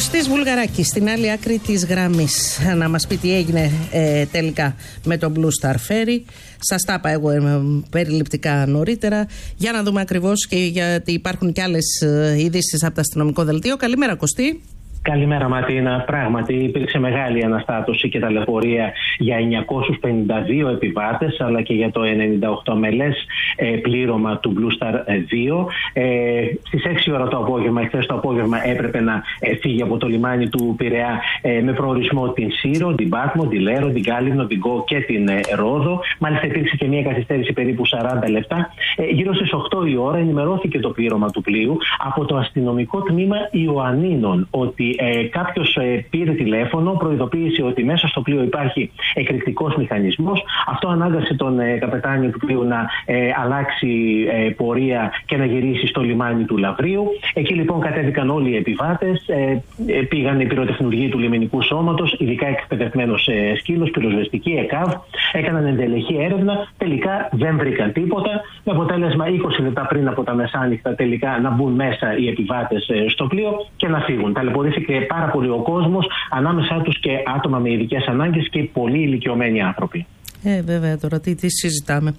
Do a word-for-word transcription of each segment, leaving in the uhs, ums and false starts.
Κωστής Βουλγαράκης στην άλλη άκρη της γραμμής να μας πει τι έγινε ε, τελικά με τον Blue Star Ferry. Σας τα είπα εγώ ε, περιληπτικά νωρίτερα, για να δούμε ακριβώς, και γιατί υπάρχουν και άλλες ε, ειδήσεις από το αστυνομικό δελτίο. Καλημέρα Κωστή. Καλημέρα Ματίνα. Πράγματι υπήρξε μεγάλη αναστάτωση και ταλαιπωρία για εννιακόσιους πενήντα δύο επιβάτες, αλλά και για το ενενήντα οκτώ μελές ε, πλήρωμα του Blue Star δύο. Ε, στις έξι ώρα το απόγευμα, εχθές το απόγευμα, έπρεπε να ε, φύγει από το λιμάνι του Πειραιά ε, με προορισμό την Σύρο, την Πάτμο, την Λέρο, την Κάλυμνο, την Κο και την ε, Ρόδο. Μάλιστα υπήρξε και μια καθυστέρηση περίπου σαράντα λεπτά. Ε, γύρω στις οκτώ η ώρα ενημερώθηκε το πλήρωμα του πλοίου από το αστυνομικό τμήμα Ιωαννίνων ότι Ε, κάποιος ε, πήρε τηλέφωνο, προειδοποίησε ότι μέσα στο πλοίο υπάρχει εκρηκτικός μηχανισμός. Αυτό ανάγκασε τον ε, καπετάνιο του πλοίου να ε, αλλάξει ε, πορεία και να γυρίσει στο λιμάνι του Λαβρίου. Εκεί λοιπόν κατέβηκαν όλοι οι επιβάτες, ε, ε, πήγαν οι πυροτεχνουργοί του λιμενικού σώματος, ειδικά εκπαιδευμένος ε, σκύλος, πυροσβεστική, ΕΚΑΒ, έκαναν εντελεχή έρευνα. Τελικά δεν βρήκαν τίποτα. Με αποτέλεσμα είκοσι λεπτά πριν από τα μεσάνυχτα τελικά να μπουν μέσα οι επιβάτες ε, στο πλοίο και να φύγουν. Ταλαιπωρήθηκε και πάρα πολύ ο κόσμος, ανάμεσά τους και άτομα με ειδικές ανάγκες και πολύ ηλικιωμένοι άνθρωποι. Ε, βέβαια, τώρα τι, τι συζητάμε.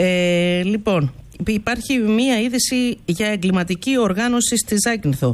Ε, λοιπόν, υπάρχει μία είδηση για εγκληματική οργάνωση στη Ζάκυνθο.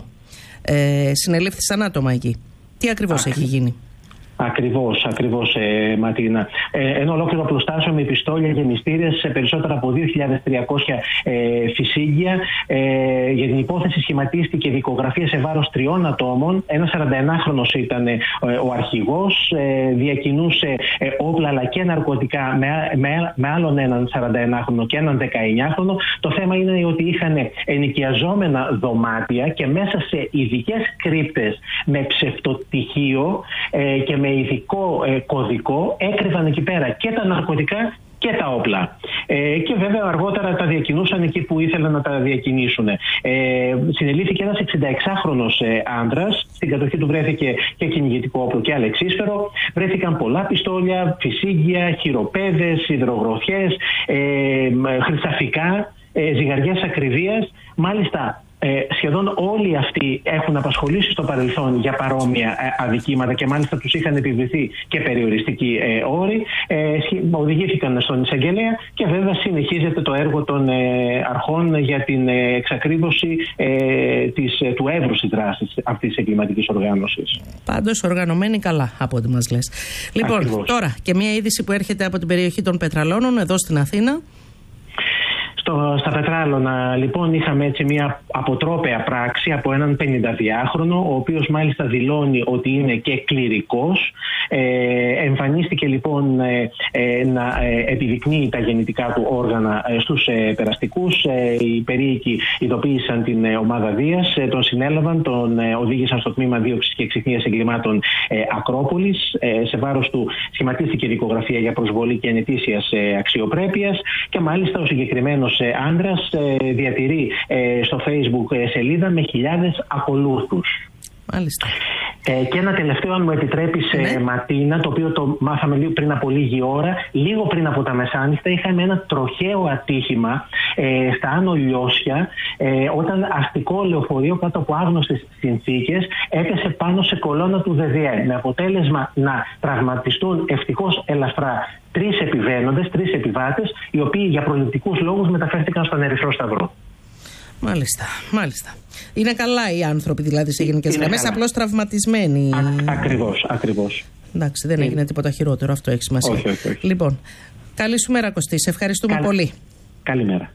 Ε, συνελήφθησαν άτομα εκεί. Τι ακριβώς έχει γίνει? Ακριβώς, ακριβώς ε, Ματίνα. Ε, ένα ολόκληρο πλωστάσιο με πιστόλια και μυστήρες σε περισσότερα από δύο χιλιάδες τριακόσια ε, φυσίγγια. Ε, για την υπόθεση σχηματίστηκε δικογραφία σε βάρος τριών ατόμων. Ένας σαρανταενάχρονος ήταν ε, ο αρχηγός, ε, διακινούσε ε, όπλα αλλά και ναρκωτικά με, με, με άλλον έναν σαρανταενάχρονο και έναν δεκαεννιάχρονο. Το θέμα είναι ότι είχαν ενοικιαζόμενα δωμάτια και μέσα σε ειδικές κρύπτες με ψευτοτυχείο ε, και με ειδικό ε, κωδικό έκρυβαν εκεί πέρα και τα ναρκωτικά και τα όπλα. Ε, και βέβαια αργότερα τα διακινούσαν εκεί που ήθελαν να τα διακινήσουν. Ε, συνελήφθηκε ένας εξηνταεξάχρονος ε, άντρας. Στην κατοχή του βρέθηκε και κυνηγητικό όπλο και αλεξίσφαιρο. Βρέθηκαν πολλά πιστόλια, φυσίγγια, χειροπέδες, υδρογροθιές, ε, χρυσαφικά, ε, ζυγαριές ακριβίας. Μάλιστα, Ε, σχεδόν όλοι αυτοί έχουν απασχολήσει στο παρελθόν για παρόμοια ε, αδικήματα και μάλιστα τους είχαν επιβληθεί και περιοριστικοί ε, όροι. Ε, οδηγήθηκαν στον εισαγγελέα και βέβαια συνεχίζεται το έργο των ε, αρχών για την ε, εξακρίβωση ε, της, ε, του εύρους της δράσης αυτής της εγκληματικής οργάνωσης. Πάντως οργανωμένη καλά από ό,τι μας λες. Λοιπόν, ακριβώς. Τώρα και μια είδηση που έρχεται από την περιοχή των Πετραλώνων εδώ στην Αθήνα. Στο, στα Πετράλωνα λοιπόν είχαμε έτσι μια αποτρόπαια πράξη από έναν πενηνταδυάχρονο, ο οποίος μάλιστα δηλώνει ότι είναι και κληρικός. Ε, εμφανίστηκε λοιπόν ε, ε, να ε, επιδεικνύει τα γεννητικά του όργανα ε, στους ε, περαστικούς. Ε, οι περίοικοι ειδοποίησαν την ε, ομάδα Δίας, ε, τον συνέλαβαν, τον ε, οδήγησαν στο τμήμα δίωξης και εξυχνίας εγκλημάτων ε, Ακρόπολης. Ε, σε βάρος του σχηματίστηκε δικογραφία για προσβολή και ανετήσιας ε, αξιοπρέπειας και μάλιστα ο συγκεκριμένος άντρας ε, διατηρεί ε, στο Facebook ε, σελίδα με χιλιάδες ακολούθους. Μάλιστα. Ε, και ένα τελευταίο, αν μου επιτρέπεις, ναι. ε, Ματίνα, το οποίο το μάθαμε λίγο πριν από λίγη ώρα, λίγο πριν από τα μεσάνυχτα, είχαμε ένα τροχαίο ατύχημα ε, στα Άνω Λιώσια, ε, όταν αστικό λεωφορείο κάτω από άγνωστες συνθήκες έπεσε πάνω σε κολόνα του ΔΔΕ, με αποτέλεσμα να τραυματιστούν ευτυχώς ελαφρά τρεις επιβαίνοντες, τρεις επιβάτες, οι οποίοι για προληπτικούς λόγους μεταφέρθηκαν στον Ερυθρό Σταυρό. Μάλιστα, μάλιστα. Είναι καλά οι άνθρωποι δηλαδή σε γενικές γραμμές, απλώς τραυματισμένοι. Α, ακριβώς, ακριβώς. Εντάξει, δεν έγινε τίποτα χειρότερο, αυτό έχει σημασία. Όχι, όχι, όχι. Λοιπόν, καλή σου μέρα Κωστή, σε ευχαριστούμε Καλ... πολύ. Καλημέρα.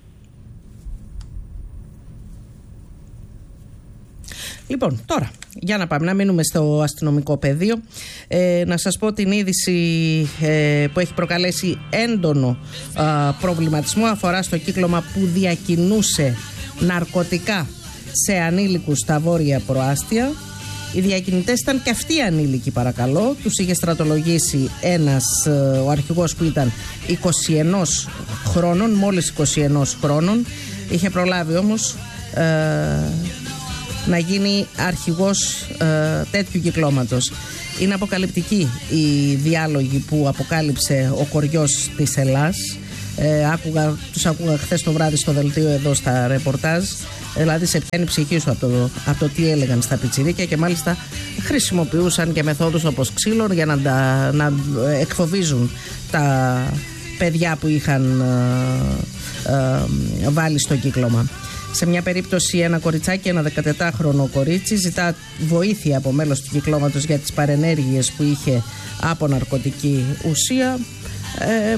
Λοιπόν, τώρα, για να πάμε, να μείνουμε στο αστυνομικό πεδίο. Ε, να σας πω την είδηση ε, που έχει προκαλέσει έντονο ε, προβληματισμό, αφορά στο κύκλωμα που διακινούσε ναρκωτικά σε ανήλικους στα βόρεια προάστια. Οι διακινητές ήταν και αυτοί ανήλικοι, παρακαλώ. Τους είχε στρατολογήσει ένας, ε, ο αρχηγός που ήταν είκοσι ένα χρόνων, μόλις είκοσι ένα χρόνων. Είχε προλάβει όμως ε, να γίνει αρχηγός ε, τέτοιου κυκλώματος. Είναι αποκαλυπτική η διάλογη που αποκάλυψε ο κοριός της Ελλάς. Ε, άκουγα, τους άκουγα χθες το βράδυ στο δελτίο εδώ στα ρεπορτάζ. Δηλαδή σε πιάνει η ψυχή σου από το, από το τι έλεγαν στα πιτσιρίκια και μάλιστα χρησιμοποιούσαν και μεθόδους όπως ξύλων για να, τα, να εκφοβίζουν τα παιδιά που είχαν ε, ε, βάλει στο κύκλωμα. Σε μια περίπτωση ένα κοριτσάκι, ένα δεκατετράχρονο κορίτσι, ζητά βοήθεια από μέλος του κυκλώματος για τις παρενέργειες που είχε από ναρκωτική ουσία. Ε,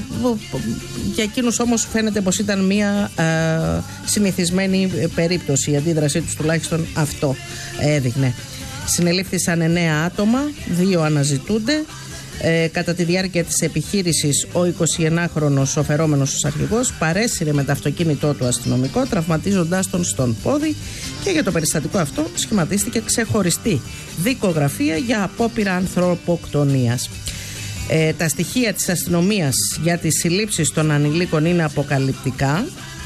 για εκείνους όμως φαίνεται πως ήταν μια ε, συνηθισμένη περίπτωση. Η αντίδρασή τους τουλάχιστον αυτό έδειχνε. Συνελήφθησαν εννέα άτομα, δύο αναζητούνται. Ε, κατά τη διάρκεια της επιχείρησης ο εικοσιενάχρονος σοφερόμενος ως αρχηγός παρέσυρε με το αυτοκίνητό του αστυνομικό, τραυματίζοντάς τον στον πόδι, και για το περιστατικό αυτό σχηματίστηκε ξεχωριστή δικογραφία για απόπειρα ανθρωποκτονίας. Ε, τα στοιχεία της αστυνομίας για τις συλλήψεις των ανηλίκων είναι αποκαλυπτικά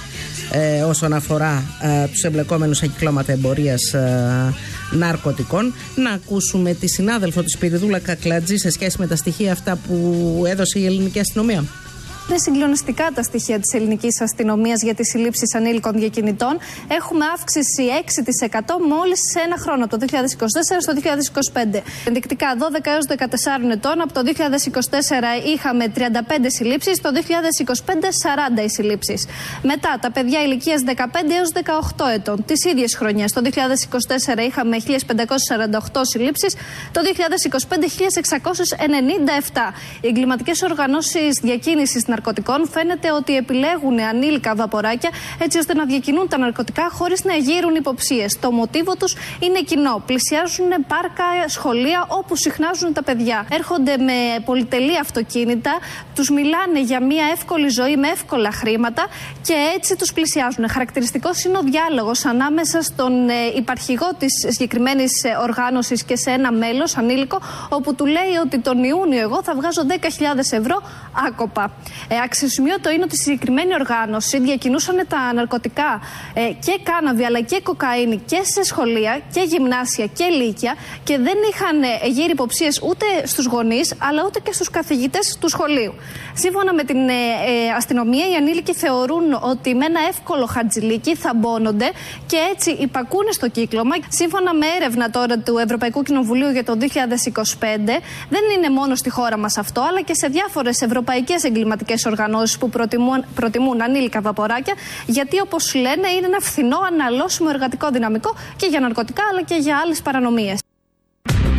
ε, όσον αφορά ε, τους εμπλεκόμενους σε κυκλώματα εμπορίας ε, ναρκωτικών. Να ακούσουμε τη συνάδελφο της Σπυριδούλα Κακλατζή σε σχέση με τα στοιχεία αυτά που έδωσε η ελληνική αστυνομία. Είναι συγκλονιστικά τα στοιχεία της ελληνικής αστυνομίας για τις συλλήψεις ανήλικων διακινητών. Έχουμε αύξηση έξι τοις εκατό μόλις σε ένα χρόνο, από το δύο χιλιάδες είκοσι τέσσερα στο δύο χιλιάδες είκοσι πέντε. Ενδεικτικά δώδεκα έως δεκατέσσερα ετών, από το δύο χιλιάδες είκοσι τέσσερα είχαμε τριάντα πέντε συλλήψεις, το δύο χιλιάδες είκοσι πέντε σαράντα οι συλλήψεις. Μετά τα παιδιά ηλικίας δεκαπέντε έως δεκαοκτώ ετών, τις ίδιες χρονιές. Το δύο χιλιάδες είκοσι τέσσερα είχαμε χίλια πεντακόσιες σαράντα οκτώ συλλήψεις, το δύο χιλιάδες είκοσι πέντε χίλια εξακόσιες ενενήντα επτά. Οι εγκληματικές οργανώσεις διακίνησης ναρκωτικών φαίνεται ότι επιλέγουν ανήλικα βαποράκια έτσι ώστε να διακινούν τα ναρκωτικά χωρίς να εγείρουν υποψίες. Το μοτίβο τους είναι κοινό. Πλησιάζουν πάρκα, σχολεία όπου συχνάζουν τα παιδιά. Έρχονται με πολυτελή αυτοκίνητα, τους μιλάνε για μια εύκολη ζωή με εύκολα χρήματα και έτσι τους πλησιάζουν. Χαρακτηριστικός είναι ο διάλογος ανάμεσα στον υπαρχηγό της συγκεκριμένης οργάνωσης και σε ένα μέλος ανήλικο, όπου του λέει ότι τον Ιούνιο εγώ θα βγάζω δέκα χιλιάδες ευρώ άκοπα. Ε, αξιοσημείωτο είναι ότι η συγκεκριμένη οργάνωση διακινούσαν τα ναρκωτικά ε, και κάναβη αλλά και κοκαίνη και σε σχολεία και γυμνάσια και λύκεια και δεν είχαν γύρει υποψίες ούτε στους γονείς αλλά ούτε και στους καθηγητές του σχολείου. Σύμφωνα με την ε, ε, αστυνομία, οι ανήλικοι θεωρούν ότι με ένα εύκολο χατζηλίκι θα μπώνονται και έτσι υπακούνε στο κύκλωμα. Σύμφωνα με έρευνα τώρα του Ευρωπαϊκού Κοινοβουλίου για το δύο χιλιάδες είκοσι πέντε, δεν είναι μόνο στη χώρα μας αυτό, αλλά και σε διάφορες ευρωπαϊκές εγκληματικές οργανώσεις που προτιμούν, προτιμούν ανήλικα βαποράκια, γιατί όπως λένε είναι ένα φθηνό αναλώσιμο εργατικό δυναμικό και για ναρκωτικά αλλά και για άλλες παρανομίες.